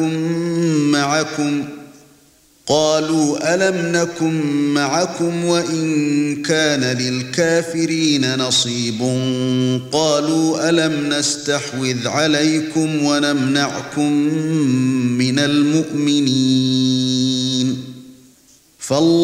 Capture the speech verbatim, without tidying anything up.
معكم قالوا ألم نكن معكم وإن كان للكافرين نصيب قالوا ألم نستحوذ عليكم ونمنعكم من المؤمنين فالله